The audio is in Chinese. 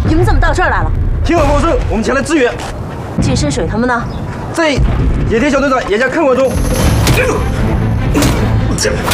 你们怎么到这儿来了？ 天河茂盛，我们前来支援。 季深水他们呢？ 在野田小队长眼下看管中。